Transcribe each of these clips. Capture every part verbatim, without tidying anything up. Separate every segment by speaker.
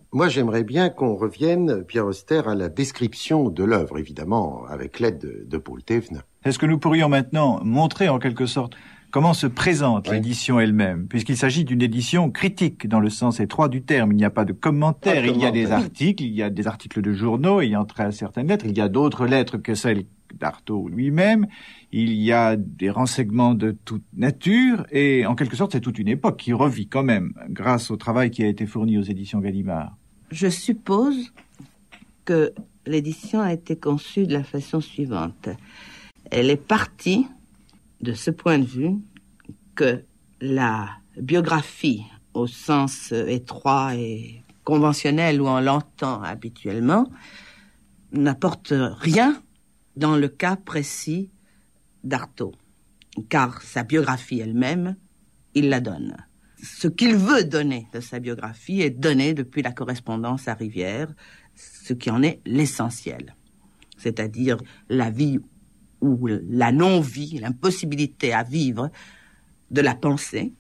Speaker 1: Moi, j'aimerais bien qu'on revienne, Pierre Auster, à la description de l'œuvre, évidemment, avec l'aide de, de Paul Thévenin.
Speaker 2: Est-ce que nous pourrions maintenant montrer, en quelque sorte, comment se présente oui. l'édition elle-même, puisqu'il s'agit d'une édition critique, dans le sens étroit du terme. Il n'y a pas de commentaires, il y a des articles, il y a des articles de journaux ayant trait à certaines lettres, il y a d'autres lettres que celles d'Artaud lui-même, il y a des renseignements de toute nature, et en quelque sorte, c'est toute une époque qui revit quand même, grâce au travail qui a été fourni aux éditions Gallimard.
Speaker 3: Je suppose que l'édition a été conçue de la façon suivante. Elle est partie de ce point de vue que la biographie, au sens étroit et conventionnel où on l'entend habituellement, n'apporte rien dans le cas précis d'Artaud, car sa biographie elle-même, il la donne. Ce qu'il veut donner de sa biographie est donné depuis la correspondance à Rivière, ce qui en est l'essentiel, c'est-à-dire la vie ou la non-vie, l'impossibilité à vivre de la pensée.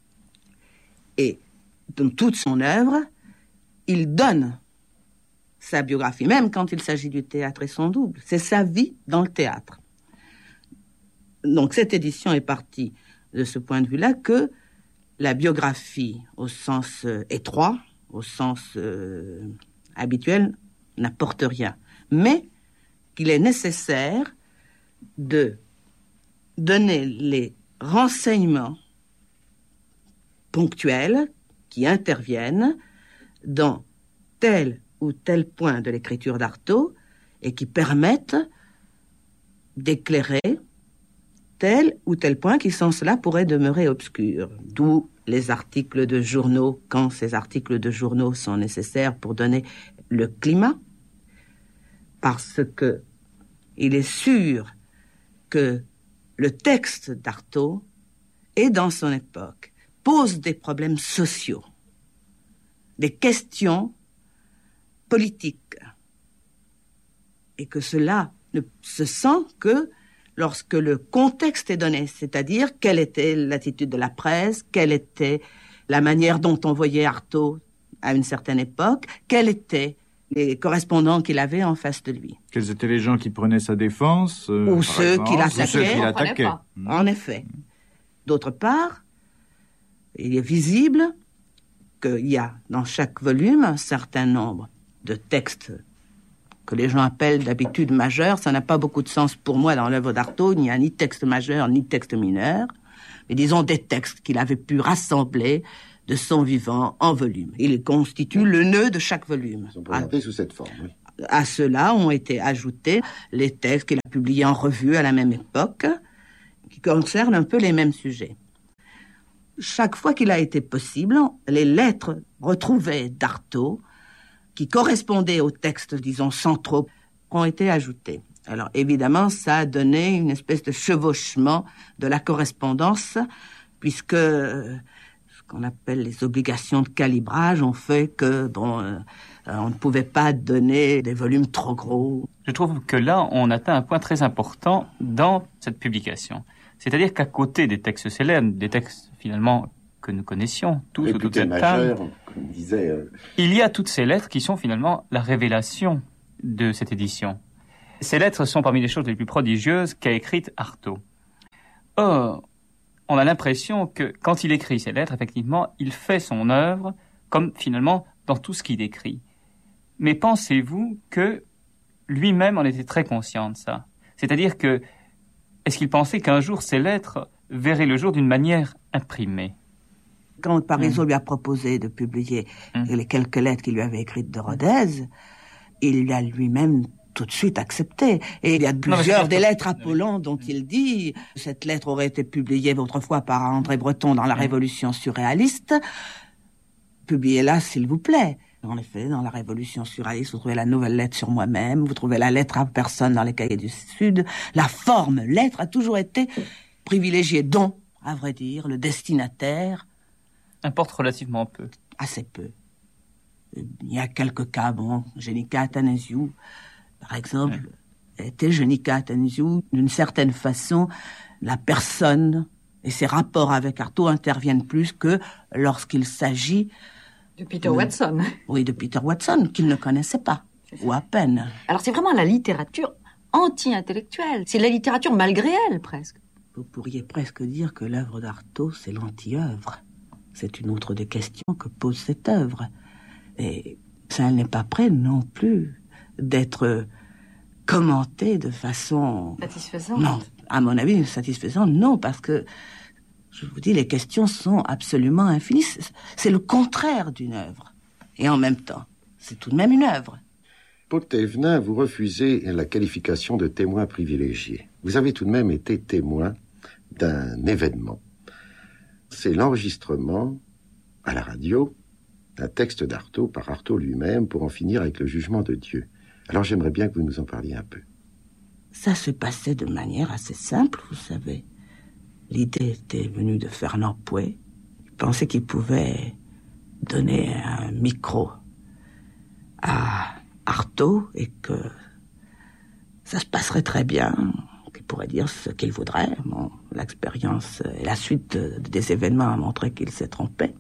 Speaker 3: Et dans toute son œuvre, il donne sa biographie, même quand il s'agit du théâtre et son double. C'est sa vie dans le théâtre. Donc cette édition est partie de ce point de vue-là que la biographie au sens euh, étroit, au sens euh, habituel, n'apporte rien. Mais qu'il est nécessaire de donner les renseignements ponctuels qui interviennent dans tel ou tel point de l'écriture d'Artaud et qui permettent d'éclairer tel ou tel point qui, sans cela, pourrait demeurer obscur. D'où les articles de journaux, quand ces articles de journaux sont nécessaires pour donner le climat, parce que il est sûr que le texte d'Artaud et dans son époque pose des problèmes sociaux, des questions politiques, et que cela ne se sent que lorsque le contexte est donné, c'est-à-dire quelle était l'attitude de la presse, quelle était la manière dont on voyait Artaud à une certaine époque, quels étaient les correspondants qu'il avait en face de lui.
Speaker 2: Quels étaient les gens qui prenaient sa défense euh,
Speaker 3: Ou ceux qui l'attaquaient.
Speaker 2: Ou ceux qui l'attaquaient.
Speaker 3: En effet. D'autre part, il est visible qu'il y a dans chaque volume un certain nombre de textes que les gens appellent d'habitude majeurs. Ça n'a pas beaucoup de sens pour moi dans l'œuvre d'Artaud. Il n'y a ni texte majeur, ni texte mineur. Mais disons des textes qu'il avait pu rassembler de son vivant en volume. Il constitue le nœud de chaque volume.
Speaker 1: Ils sont présentés à, sous cette forme, oui.
Speaker 3: À cela ont été ajoutés les textes qu'il a publiés en revue à la même époque, qui concernent un peu les mêmes sujets. Chaque fois qu'il a été possible, les lettres retrouvées d'Artaud, qui correspondaient aux textes, disons, centraux, ont été ajoutées. Alors, évidemment, ça a donné une espèce de chevauchement de la correspondance, puisque euh, ce qu'on appelle les obligations de calibrage ont fait que, bon, euh, on ne pouvait pas donner des volumes trop gros.
Speaker 4: Je trouve que là, on atteint un point très important dans cette publication. C'est-à-dire qu'à côté des textes célèbres, des textes finalement que nous connaissions tous autour de cette table,
Speaker 1: comme disait, euh...
Speaker 4: il y a toutes ces lettres qui sont finalement la révélation de cette édition. Ces lettres sont parmi les choses les plus prodigieuses qu'a écrites Artaud. Or, on a l'impression que quand il écrit ces lettres, effectivement, il fait son œuvre comme finalement dans tout ce qu'il écrit. Mais pensez-vous que lui-même en était très conscient de ça? C'est-à-dire que, est-ce qu'il pensait qu'un jour ces lettres verraient le jour d'une manière imprimée?
Speaker 3: Quand Parisot mmh. lui a proposé de publier mmh. les quelques lettres qu'il lui avait écrites de Rodez, il a lui-même tout de suite accepté. Et il y a plusieurs non, des lettres Apollon dont mmh. il dit « Cette lettre aurait été publiée autrefois par André Breton dans la mmh. Révolution surréaliste. Publiez-la, s'il vous plaît. » En effet, dans la Révolution surréaliste, vous trouvez la nouvelle lettre sur moi-même, vous trouvez la lettre à personne dans les Cahiers du Sud. La forme lettre a toujours été privilégiée, dont, à vrai dire, le destinataire
Speaker 4: importe relativement peu.
Speaker 3: Assez peu. Il y a quelques cas, bon, Génica Athanasiou, par exemple, ouais. était Génica Athanasiou, d'une certaine façon, la personne et ses rapports avec Artaud interviennent plus que lorsqu'il s'agit
Speaker 5: De Peter oui. Watson.
Speaker 3: Oui, de Peter Watson, qu'il ne connaissait pas, ou à peine.
Speaker 5: Alors c'est vraiment la littérature anti-intellectuelle. C'est la littérature malgré elle, presque.
Speaker 3: Vous pourriez presque dire que l'œuvre d'Artaud, c'est l'anti-œuvre. C'est une autre des questions que pose cette œuvre. Et ça n'est pas prêt non plus d'être commenté de façon...
Speaker 5: satisfaisante.
Speaker 3: Non, à mon avis, satisfaisante, non, parce que, je vous dis, les questions sont absolument infinies. C'est le contraire d'une œuvre. Et en même temps, c'est tout de même une œuvre.
Speaker 1: Paul Thévenin, vous refusez la qualification de témoin privilégié. Vous avez tout de même été témoin d'un événement. C'est l'enregistrement à la radio d'un texte d'Artaud par Artaud lui-même pour en finir avec le jugement de Dieu. Alors j'aimerais bien que vous nous en parliez un peu.
Speaker 3: Ça se passait de manière assez simple, vous savez. L'idée était venue de Fernand Pouet. Il pensait qu'il pouvait donner un micro à Artaud et que ça se passerait très bien, qu'il pourrait dire ce qu'il voudrait. Bon, l'expérience et la suite des événements a montré qu'il s'est trompé.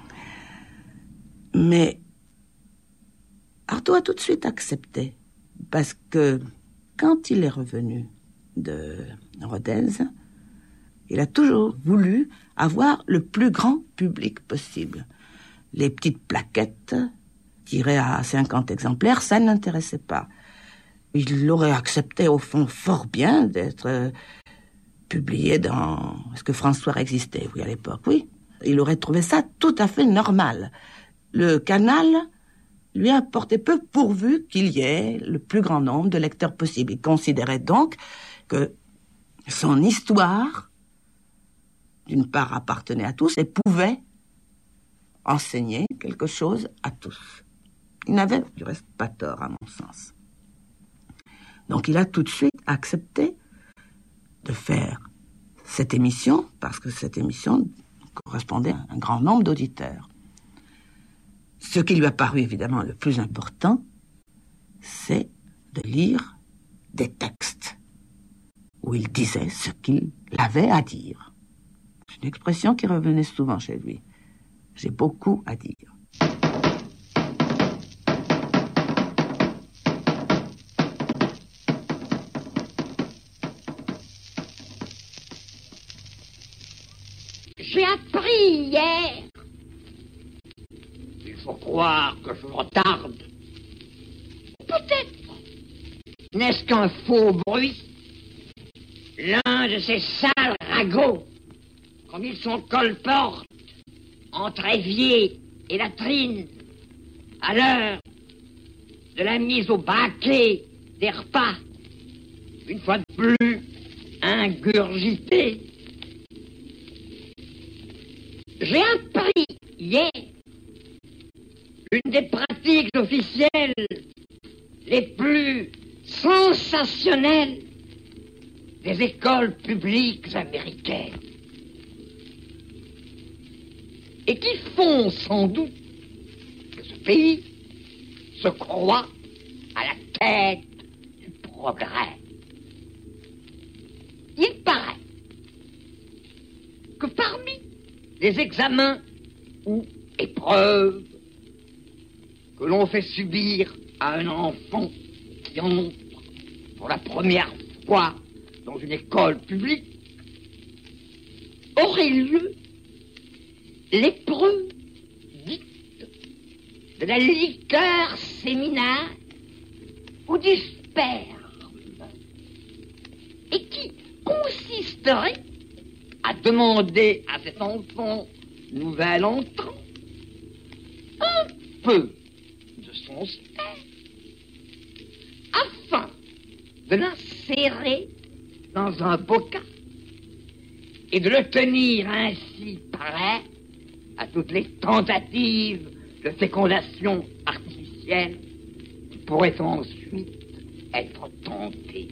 Speaker 3: Mais Artaud a tout de suite accepté, parce que quand il est revenu de Rodez, il a toujours voulu avoir le plus grand public possible. Les petites plaquettes tirées à cinquante exemplaires, ça ne l'intéressait pas. Il aurait accepté au fond fort bien d'être euh, publié dans... Est-ce que François existait, oui, à l'époque? Oui. Il aurait trouvé ça tout à fait normal. Le Canal lui importait peu pourvu qu'il y ait le plus grand nombre de lecteurs possible. Il considérait donc que son histoire, d'une part, appartenait à tous et pouvait enseigner quelque chose à tous. Il n'avait, du reste, pas tort, à mon sens. Donc il a tout de suite accepté de faire cette émission, parce que cette émission correspondait à un grand nombre d'auditeurs. Ce qui lui a paru évidemment le plus important, c'est de lire des textes où il disait ce qu'il avait à dire. C'est une expression qui revenait souvent chez lui. J'ai beaucoup à dire.
Speaker 6: J'ai appris hier. Il faut croire que je retarde. Peut-être. N'est-ce qu'un faux bruit? L'un de ces sales ragots, comme ils sont colportes, entre évier et latrine, à l'heure de la mise au baquet des repas, une fois de plus ingurgité. J'ai appris hier une des pratiques officielles les plus sensationnelles des écoles publiques américaines, et qui font sans doute que ce pays se croit à la tête du progrès. Il paraît que parmi les examens ou épreuves que l'on fait subir à un enfant qui entre pour la première fois dans une école publique, aurait lieu l'épreuve dite de la liqueur séminale ou du sperme, et qui consisterait à demander à cet enfant nouvel entrant un peu de son sperme afin de l'insérer dans un bocal et de le tenir ainsi prêt à toutes les tentatives de fécondation artificielle qui pourraient ensuite être tentées.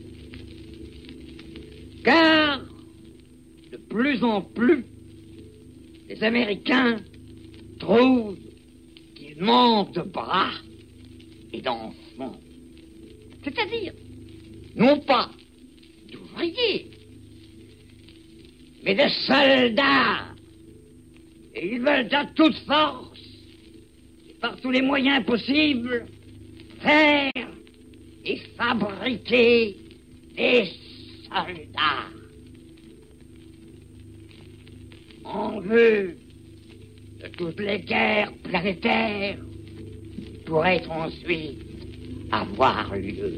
Speaker 6: Car de plus en plus, les Américains trouvent qu'ils manquent de bras et d'enfants. C'est-à-dire, non pas d'ouvriers, mais de soldats. Et ils veulent à toute force par tous les moyens possibles, faire et fabriquer des soldats. On veut de toutes les guerres planétaires pourraient ensuite avoir lieu.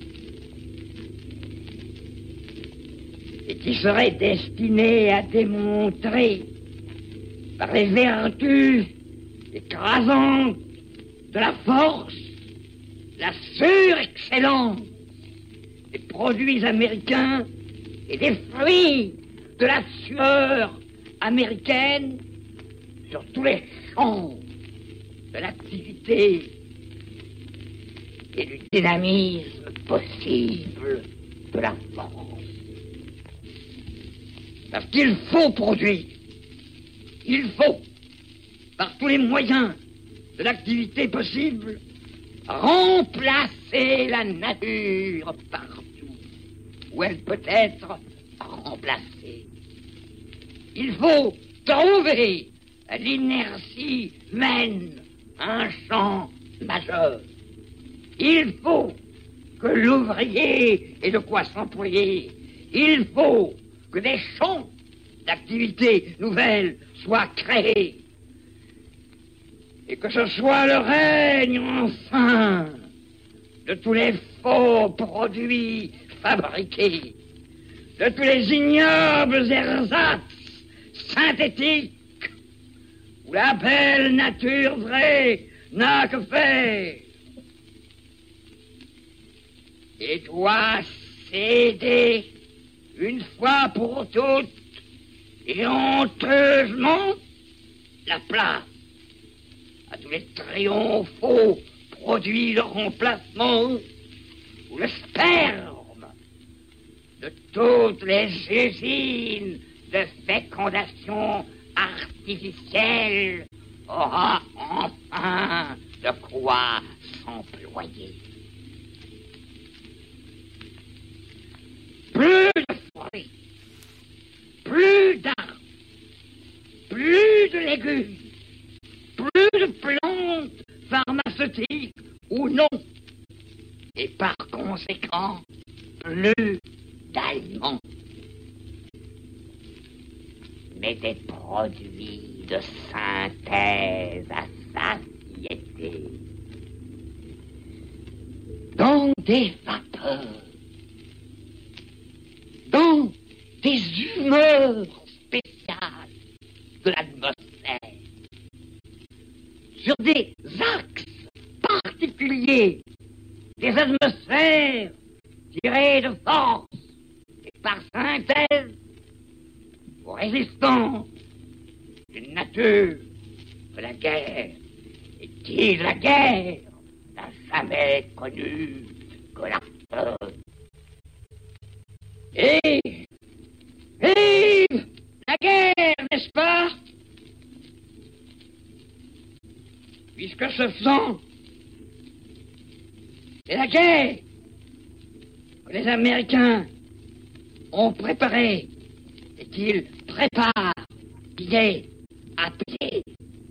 Speaker 6: Et qui seraient destinés à démontrer par les vertus écrasantes de la force, la surexcellence des produits américains et des fruits de la sueur américaine sur tous les champs de l'activité et du dynamisme possible de la force. Parce qu'il faut produire, il faut, par tous les moyens de l'activité possible, remplacer la nature partout où elle peut être remplacée. Il faut trouver à l'inertie humaine un champ majeur. Il faut que l'ouvrier ait de quoi s'employer. Il faut que des champs d'activité nouvelles soient créés. Et que ce soit le règne, enfin, de tous les faux produits fabriqués, de tous les ignobles ersatz synthétiques, où la belle nature vraie n'a que faire, et doit céder une fois pour toutes et honteusement la place à tous les triomphaux produits de remplacement ou le sperme de toutes les usines de fécondation artificielle aura enfin de quoi s'employer. Plus de fruits, plus d'arbres, plus de légumes, plus de plantes pharmaceutiques ou non, et par conséquent, plus d'aliments. Mais des produits de synthèse à satiété. Donc des vapeurs, donc des humeurs spéciales de l'atmosphère, sur des axes particuliers des atmosphères tirées de force et par synthèse aux résistances d'une nature que la guerre et qui la guerre n'a jamais connu que la peur. Et, et la guerre, n'est-ce pas? Puisque ce faisant, c'est la guerre que les Américains ont préparée et qu'ils préparent pied à pied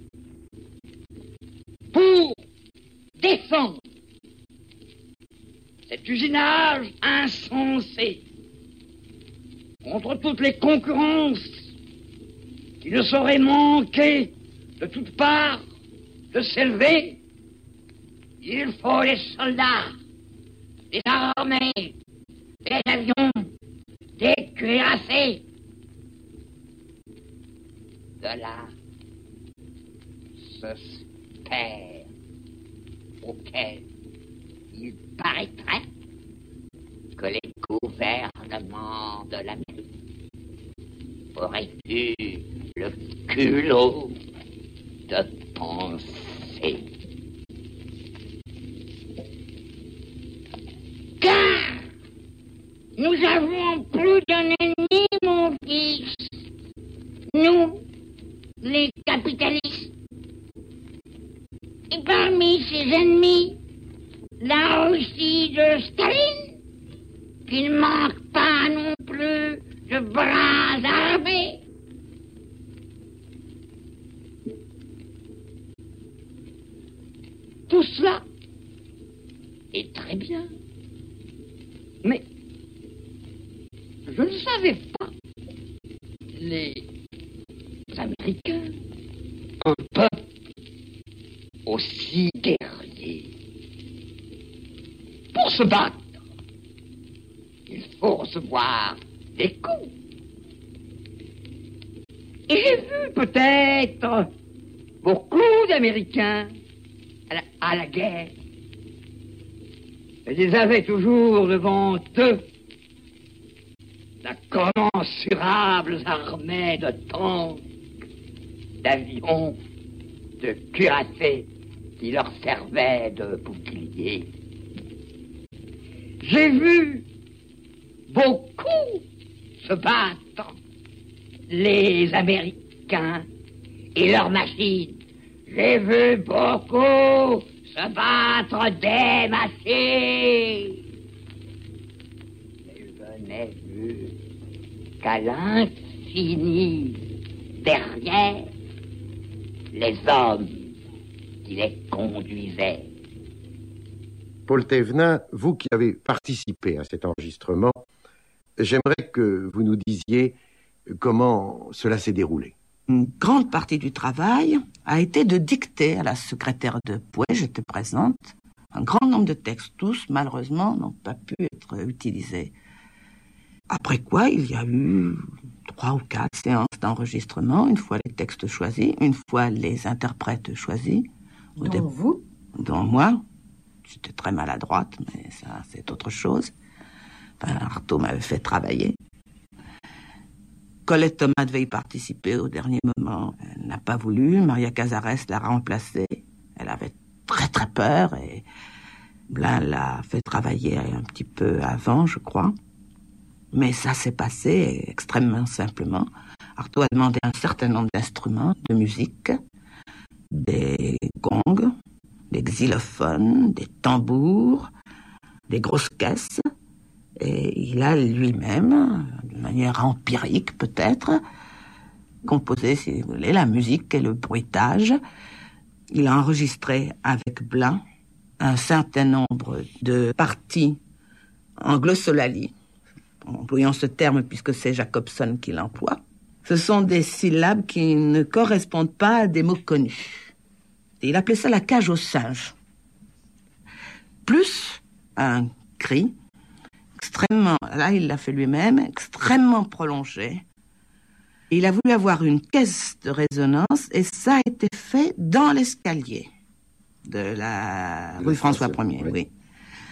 Speaker 6: pour défendre cet usinage insensé contre toutes les concurrences qui ne sauraient manquer de toutes parts de s'élever. Il faut des soldats, des armées, des avions, des cuirassés. De là, ce sperme auquel il paraîtrait que les gouvernements de l'Amérique auraient eu le culot de penser. Car nous avons plus d'un ennemi, mon fils. Nous, les capitalistes. Et parmi ces ennemis, la Russie de Staline, qui ne manque pas non plus de bras armés. tout cela est très bien. Mais je ne savais pas. Les Américains, un peuple aussi guerrier. Pour se battre, il faut recevoir des coups. Et j'ai vu peut-être beaucoup d'Américains à la, à la guerre. Ils avaient toujours devant eux d'incommensurables armées de tanks, d'avions, de cuirassés qui leur servaient de boucliers. J'ai vu beaucoup se battre les Américains et leurs machines. J'ai vu beaucoup se battre des machines. Mais je n'ai vu qu'à l'infini derrière les hommes qui les conduisaient.
Speaker 1: Paul Thévenin, vous qui avez participé à cet enregistrement, j'aimerais que vous nous disiez comment cela s'est déroulé.
Speaker 3: Une grande partie du travail a été de dicter à la secrétaire de Pouet, j'étais présente, un grand nombre de textes. Tous, malheureusement, n'ont pas pu être utilisés. Après quoi, il y a eu trois ou quatre séances d'enregistrement, une fois les textes choisis, une fois les interprètes choisis.
Speaker 5: Dont dé... vous
Speaker 3: Dont moi. J'étais très maladroite, mais ça, c'est autre chose. Enfin, Artaud m'avait fait travailler. Colette Thomas devait y participer au dernier moment. Elle n'a pas voulu. Maria Cazares l'a remplacée. Elle avait très très peur et Blin l'a fait travailler un petit peu avant, je crois. Mais ça s'est passé extrêmement simplement. Artaud a demandé un certain nombre d'instruments de musique, des gongs, des xylophones, des tambours, des grosses caisses. Et il a lui-même, de manière empirique peut-être, composé, si vous voulez, la musique et le bruitage. Il a enregistré avec Blin un certain nombre de parties en glossolalie, employant ce terme puisque c'est Jacobson qui l'emploie. Ce sont des syllabes qui ne correspondent pas à des mots connus. Et il appelait ça la cage aux singes. Plus un cri extrêmement, là il l'a fait lui-même, extrêmement prolongé. Il a voulu avoir une caisse de résonance et ça a été fait dans l'escalier de la rue François Ier, oui. oui.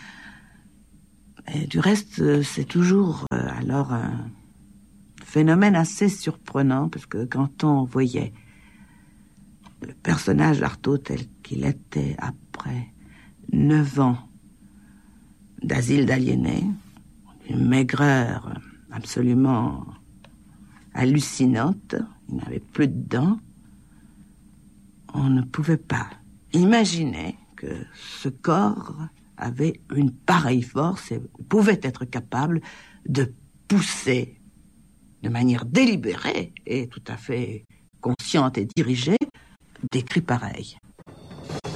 Speaker 3: Et du reste, c'est toujours euh, alors un phénomène assez surprenant parce que quand on voyait le personnage d'Artaud tel qu'il était après neuf ans d'asile d'aliénés, une maigreur absolument hallucinante, il n'avait plus de dents, on ne pouvait pas imaginer que ce corps avait une pareille force et pouvait être capable de pousser de manière délibérée et tout à fait consciente et dirigée des cris pareils.